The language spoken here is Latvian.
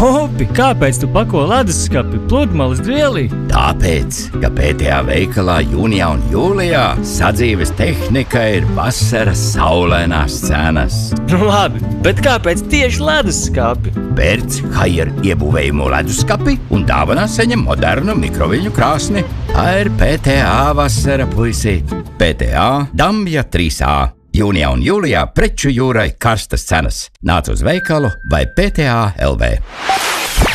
Opi, kāpēc tu pako leduskapi pludmales dvielī? Tāpēc, ka PTA veikalā jūnijā un jūlijā sadzīves tehnika ir vasaras saulainās cenas. Nu labi, bet kāpēc tieši leduskapi? Pērc Haier iebūvējumu leduskapi un dāvanā saņem modernu mikroviļņu krāsni. Tā ir PTA vasara, puisīt. PTA Dambja 3A. Jūnijā un jūlijā preču jūrai karstas cenas. Nāc uz veikalu vai PTA LV.